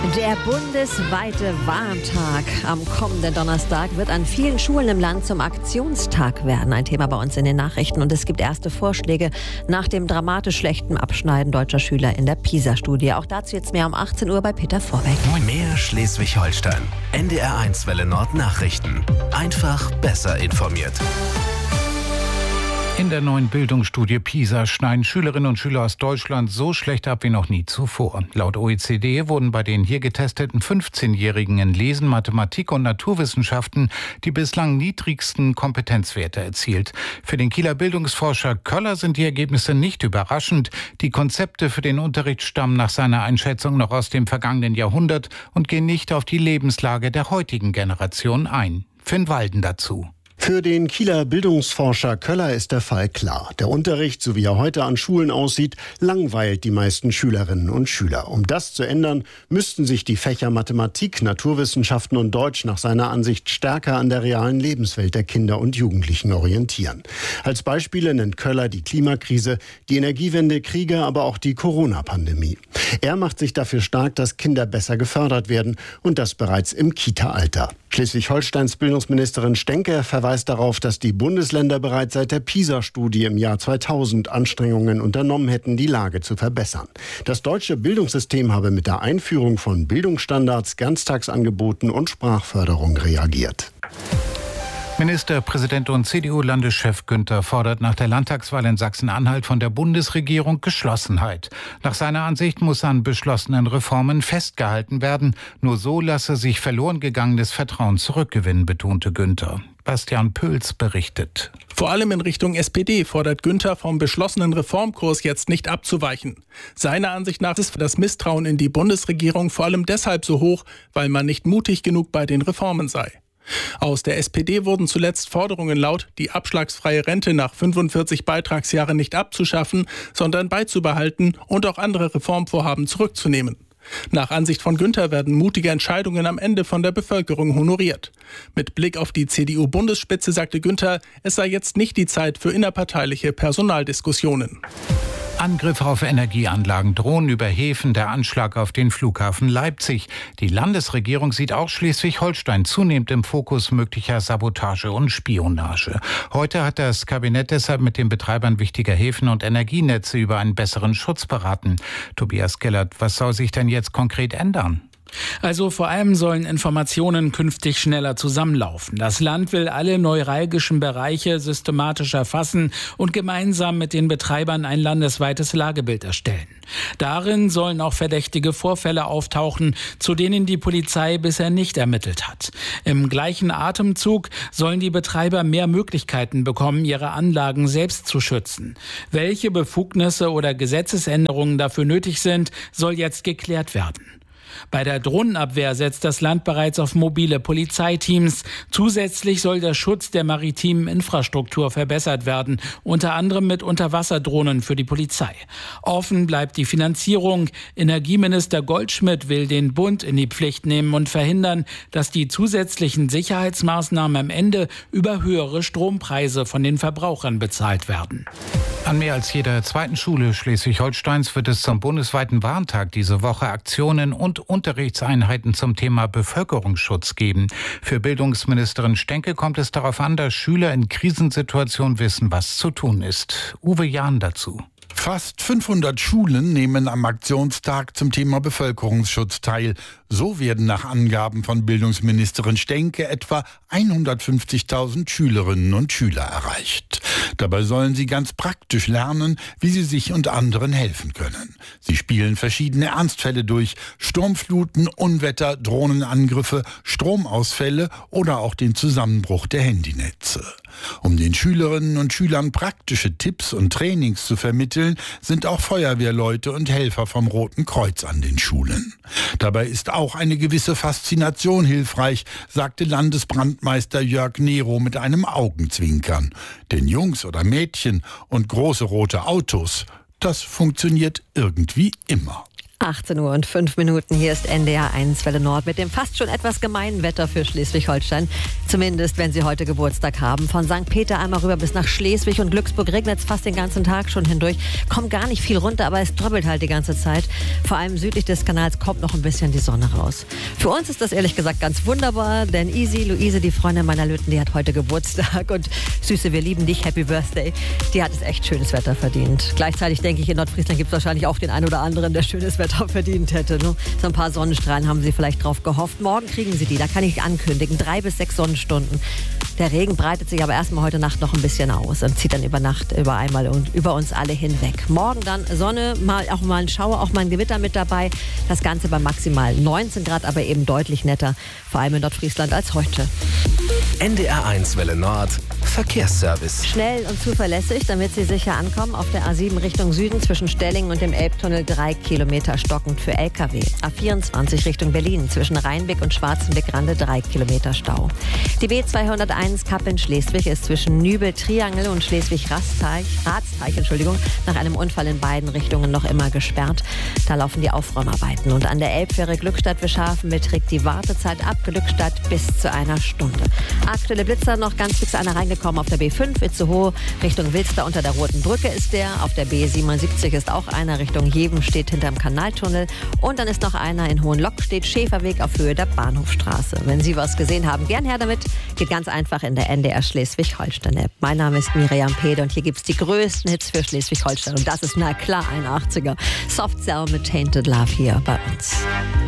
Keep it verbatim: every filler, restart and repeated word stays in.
Der bundesweite Warntag am kommenden Donnerstag wird an vielen Schulen im Land zum Aktionstag werden. Ein Thema bei uns in den Nachrichten. Und es gibt erste Vorschläge nach dem dramatisch schlechten Abschneiden deutscher Schüler in der PISA-Studie. Auch dazu jetzt mehr um achtzehn Uhr bei Peter Vorbeck. Mehr Schleswig-Holstein. N D R eins Welle Nord Nachrichten. Einfach besser informiert. In der neuen Bildungsstudie PISA schneiden Schülerinnen und Schüler aus Deutschland so schlecht ab wie noch nie zuvor. Laut O E C D wurden bei den hier getesteten fünfzehnjährigen in Lesen, Mathematik und Naturwissenschaften die bislang niedrigsten Kompetenzwerte erzielt. Für den Kieler Bildungsforscher Köller sind die Ergebnisse nicht überraschend. Die Konzepte für den Unterricht stammen nach seiner Einschätzung noch aus dem vergangenen Jahrhundert und gehen nicht auf die Lebenslage der heutigen Generation ein. Finn Walden dazu. Für den Kieler Bildungsforscher Köller ist der Fall klar. Der Unterricht, so wie er heute an Schulen aussieht, langweilt die meisten Schülerinnen und Schüler. Um das zu ändern, müssten sich die Fächer Mathematik, Naturwissenschaften und Deutsch nach seiner Ansicht stärker an der realen Lebenswelt der Kinder und Jugendlichen orientieren. Als Beispiele nennt Köller die Klimakrise, die Energiewende, Kriege, aber auch die Corona-Pandemie. Er macht sich dafür stark, dass Kinder besser gefördert werden und das bereits im Kita-Alter. Schleswig-Holsteins Bildungsministerin Stenke verweist darauf, dass die Bundesländer bereits seit der PISA-Studie im Jahr zweitausend Anstrengungen unternommen hätten, die Lage zu verbessern. Das deutsche Bildungssystem habe mit der Einführung von Bildungsstandards, Ganztagsangeboten und Sprachförderung reagiert. Ministerpräsident und C D U-Landeschef Günther fordert nach der Landtagswahl in Sachsen-Anhalt von der Bundesregierung Geschlossenheit. Nach seiner Ansicht muss an beschlossenen Reformen festgehalten werden. Nur so lasse sich verloren gegangenes Vertrauen zurückgewinnen, betonte Günther. Bastian Pöls berichtet. Vor allem in Richtung S P D fordert Günther vom beschlossenen Reformkurs jetzt nicht abzuweichen. Seiner Ansicht nach ist das Misstrauen in die Bundesregierung vor allem deshalb so hoch, weil man nicht mutig genug bei den Reformen sei. Aus der S P D wurden zuletzt Forderungen laut, die abschlagsfreie Rente nach fünfundvierzig Beitragsjahren nicht abzuschaffen, sondern beizubehalten und auch andere Reformvorhaben zurückzunehmen. Nach Ansicht von Günther werden mutige Entscheidungen am Ende von der Bevölkerung honoriert. Mit Blick auf die C D U-Bundesspitze sagte Günther, es sei jetzt nicht die Zeit für innerparteiliche Personaldiskussionen. Angriffe auf Energieanlagen, Drohnen über Häfen, der Anschlag auf den Flughafen Leipzig. Die Landesregierung sieht auch Schleswig-Holstein zunehmend im Fokus möglicher Sabotage und Spionage. Heute hat das Kabinett deshalb mit den Betreibern wichtiger Häfen und Energienetze über einen besseren Schutz beraten. Tobias Gellert, was soll sich denn jetzt konkret ändern? Also vor allem sollen Informationen künftig schneller zusammenlaufen. Das Land will alle neuralgischen Bereiche systematisch erfassen und gemeinsam mit den Betreibern ein landesweites Lagebild erstellen. Darin sollen auch verdächtige Vorfälle auftauchen, zu denen die Polizei bisher nicht ermittelt hat. Im gleichen Atemzug sollen die Betreiber mehr Möglichkeiten bekommen, ihre Anlagen selbst zu schützen. Welche Befugnisse oder Gesetzesänderungen dafür nötig sind, soll jetzt geklärt werden. Bei der Drohnenabwehr setzt das Land bereits auf mobile Polizeiteams. Zusätzlich soll der Schutz der maritimen Infrastruktur verbessert werden, unter anderem mit Unterwasserdrohnen für die Polizei. Offen bleibt die Finanzierung. Energieminister Goldschmidt will den Bund in die Pflicht nehmen und verhindern, dass die zusätzlichen Sicherheitsmaßnahmen am Ende über höhere Strompreise von den Verbrauchern bezahlt werden. An mehr als jeder zweiten Schule Schleswig-Holsteins wird es zum bundesweiten Warntag diese Woche Aktionen und Unterrichtseinheiten zum Thema Bevölkerungsschutz geben. Für Bildungsministerin Stenke kommt es darauf an, dass Schüler in Krisensituationen wissen, was zu tun ist. Uwe Jahn dazu. Fast fünfhundert Schulen nehmen am Aktionstag zum Thema Bevölkerungsschutz teil. So werden nach Angaben von Bildungsministerin Stenke etwa hundertfünfzigtausend Schülerinnen und Schüler erreicht. Dabei sollen sie ganz praktisch lernen, wie sie sich und anderen helfen können. Sie spielen verschiedene Ernstfälle durch: Sturmfluten, Unwetter, Drohnenangriffe, Stromausfälle oder auch den Zusammenbruch der Handynetze. Um den Schülerinnen und Schülern praktische Tipps und Trainings zu vermitteln, sind auch Feuerwehrleute und Helfer vom Roten Kreuz an den Schulen. Dabei ist auch eine gewisse Faszination hilfreich, sagte Landesbrandmeister Jörg Nero mit einem Augenzwinkern. Denn Jungs oder Mädchen und große rote Autos, das funktioniert irgendwie immer. achtzehn Uhr und fünf Minuten. Hier ist N D R eins Welle Nord mit dem fast schon etwas gemeinen Wetter für Schleswig-Holstein. Zumindest, wenn Sie heute Geburtstag haben. Von Sankt Peter einmal rüber bis nach Schleswig und Glücksburg regnet es fast den ganzen Tag schon hindurch. Kommt gar nicht viel runter, aber es tröppelt halt die ganze Zeit. Vor allem südlich des Kanals kommt noch ein bisschen die Sonne raus. Für uns ist das ehrlich gesagt ganz wunderbar, denn Easy, Luise, die Freundin meiner Löten, die hat heute Geburtstag. Und Süße, wir lieben dich, Happy Birthday. Die hat es echt schönes Wetter verdient. Gleichzeitig denke ich, in Nordfriesland gibt es wahrscheinlich auch den einen oder anderen, der schönes Wetter verdient hätte. So ein paar Sonnenstrahlen haben Sie vielleicht drauf gehofft. Morgen kriegen Sie die, da kann ich ankündigen. Drei bis sechs Sonnenstunden. Der Regen breitet sich aber erstmal heute Nacht noch ein bisschen aus und zieht dann über Nacht über einmal und über uns alle hinweg. Morgen dann Sonne, mal auch mal ein Schauer, auch mal ein Gewitter mit dabei. Das Ganze bei maximal neunzehn Grad, aber eben deutlich netter, vor allem in Nordfriesland als heute. N D R eins Welle Nord Verkehrsservice. Schnell und zuverlässig, damit Sie sicher ankommen. Auf der A sieben Richtung Süden zwischen Stellingen und dem Elbtunnel drei Kilometer stockend für L K W. A vierundzwanzig Richtung Berlin zwischen Rheinbeck und Schwarzenbeck-Rande drei Kilometer Stau. Die B zweihunderteins Kappeln-Schleswig ist zwischen Nübel-Triangel und Schleswig-Ratsteich, Ratsteich, Entschuldigung, nach einem Unfall in beiden Richtungen noch immer gesperrt. Da laufen die Aufräumarbeiten. Und an der Elbfähre Glückstadt-Wischhafen beträgt die Wartezeit ab Glückstadt bis zu einer Stunde. Aktuelle Blitzer noch ganz fix einer reingekommen auf der B fünf Itzehoe Richtung Wilster unter der Roten Brücke ist der. Auf der B siebenundsiebzig ist auch einer Richtung Jeven, steht hinterm Kanaltunnel. Und dann ist noch einer in Hohenlock-Stedt, Schäferweg auf Höhe der Bahnhofstraße. Wenn Sie was gesehen haben, gern her damit. Geht ganz einfach in der N D R Schleswig-Holstein-App. Mein Name ist Miriam Pede und hier gibt es die größten Hits für Schleswig-Holstein. Und das ist na klar ein achtziger. Soft Cell mit Tainted Love hier bei uns.